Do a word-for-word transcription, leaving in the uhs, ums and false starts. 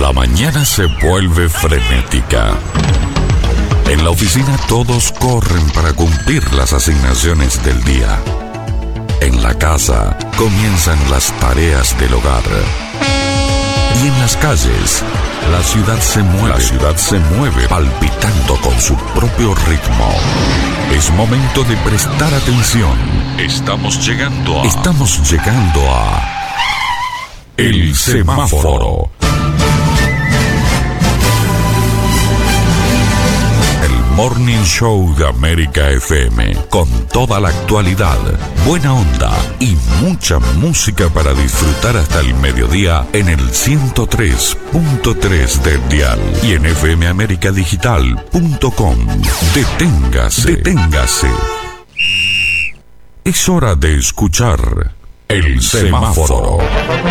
La mañana se vuelve frenética. En la oficina todos corren para cumplir las asignaciones del día. En la casa comienzan las tareas del hogar. Y en las calles, la ciudad se mueve, la ciudad se mueve palpitando con su propio ritmo. Es momento de prestar atención. Estamos llegando a... Estamos llegando a... El semáforo. Morning Show de América F M, con toda la actualidad, buena onda y mucha música para disfrutar hasta el mediodía en el ciento tres punto tres del dial y en f m america digital punto com. Deténgase, deténgase. Es hora de escuchar El Semáforo.